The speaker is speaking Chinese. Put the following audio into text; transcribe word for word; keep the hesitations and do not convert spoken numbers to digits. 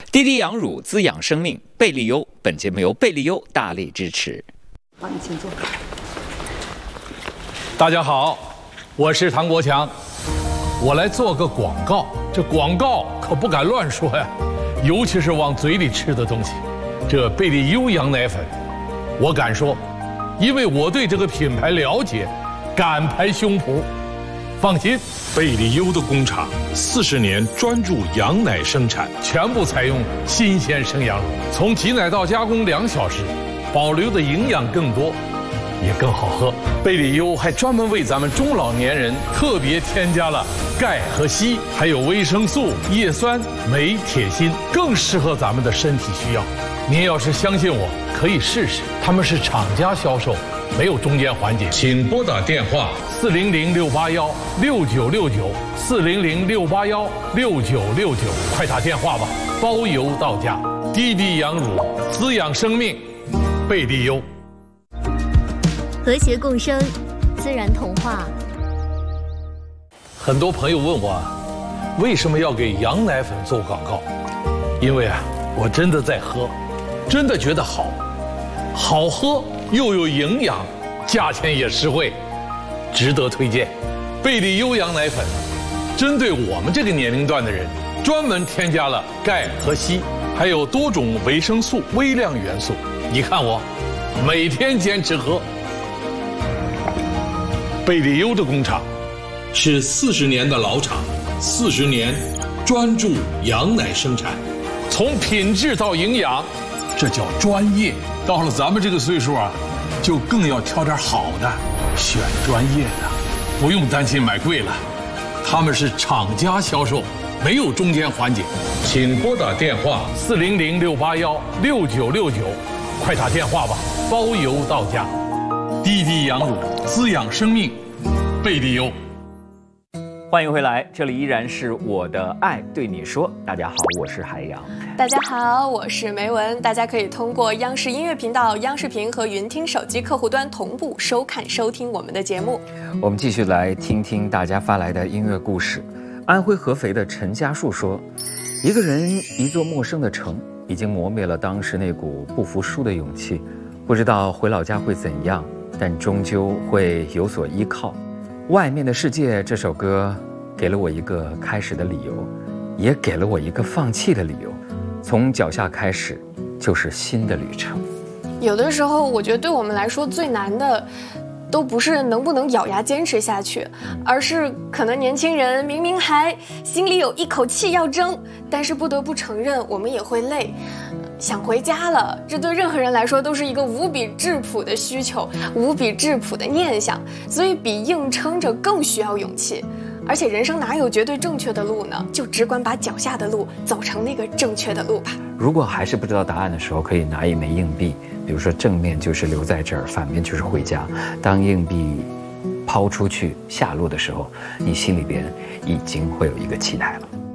滴滴羊乳滋养生命，贝利优。本节目由贝利优大力支持。 好，你请坐。 大家好，我是唐国强，我来做个广告。这广告可不敢乱说呀，尤其是往嘴里吃的东西。这贝利优羊奶粉，我敢说，因为我对这个品牌了解，敢拍胸脯。放心， 贝利优的工厂四十年专注羊奶生产， 全部采用新鲜生羊乳，从挤奶到加工两小时，保留的营养更多，也更好喝。贝利优还专门为咱们中老年人特别添加了钙和硒，还有维生素、叶酸、镁、铁、锌，更适合咱们的身体需要。您要是相信我，可以试试，他们是厂家销售，没有中间环节。 请拨打电话四零零六八幺六九六九四零零六八幺六九六九，快打电话吧，包邮到家。滴滴羊乳滋养生命，贝利优。 和谐共生，自然童话。 很多朋友问我，为什么要给羊奶粉做广告？因为啊，我真的在喝，真的觉得好，好喝又有营养，价钱也实惠，值得推荐。贝利优羊奶粉针对我们这个年龄段的人，专门添加了钙和硒，还有多种维生素、微量元素。你看我，每天坚持喝。贝利优的工厂是四十年的老厂，四十年专注羊奶生产， 从品质到营养，这叫专业。到了咱们这个岁数啊，就更要挑点好的，选专业的，不用担心买贵了。他们是厂家销售，没有中间环节。 请拨打电话四零零六八幺六九六九，快打电话吧，包邮到家。滴滴羊乳滋养生命，贝利优。 欢迎回来，这里依然是我的爱对你说。大家好，我是海洋。 大家好，我是梅文。大家可以通过央视音乐频道、央视频和云听手机客户端同步收看收听我们的节目。 我们继续来听听大家发来的音乐故事。安徽合肥的陈家树说，一个人一座陌生的城，已经磨灭了当时那股不服输的勇气。不知道回老家会怎样，但终究会有所依靠。外面的世界这首歌给了我一个开始的理由，也给了我一个放弃的理由。从脚下开始就是新的旅程。 有的时候我觉得对我们来说最难的都不是能不能咬牙坚持下去，而是可能年轻人明明还心里有一口气要争，但是不得不承认我们也会累，想回家了，这对任何人来说都是一个无比质朴的需求，无比质朴的念想，所以比硬撑着更需要勇气。而且人生哪有绝对正确的路呢？就只管把脚下的路走成那个正确的路吧。 如果还是不知道答案的时候，可以拿一枚硬币，比如说正面就是留在这儿，反面就是回家。当硬币抛出去下落的时候，你心里边已经会有一个期待了。